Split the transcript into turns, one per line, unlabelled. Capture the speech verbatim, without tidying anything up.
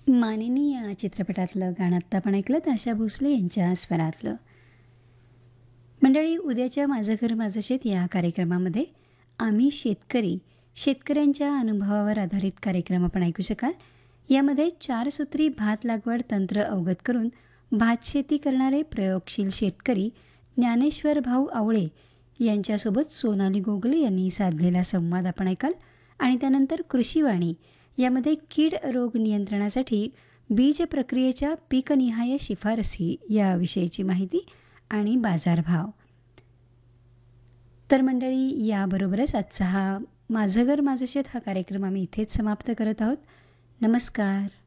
मानिनी या चित्रपटातलं गाणं आत्ता आपण ऐकलं आशा भोसले यांच्या स्वरातलं. मंडळी, उद्याच्या माझं घर माझं शेत या कार्यक्रमामध्ये आम्ही शेतकरी शेतकऱ्यांच्या अनुभवावर आधारित कार्यक्रम आपण ऐकू शकाल. यामध्ये चारसूत्री भात लागवड तंत्र अवगत करून भात शेती करणारे प्रयोगशील शेतकरी ज्ञानेश्वर भाऊ आवळे यांच्यासोबत सोनाली गोगले यांनी साधलेला संवाद आपण ऐकाल. आणि त्यानंतर कृषीवाणी यामध्ये कीड रोग नियंत्रणासाठी बीज प्रक्रियेच्या पीकनिहाय शिफारसी याविषयीची माहिती आणि बाजारभाव. तर मंडळी, याबरोबरच आजचा हा माझं घर माझं शेत हा कार्यक्रम आम्ही इथेच समाप्त करत आहोत. नमस्कार.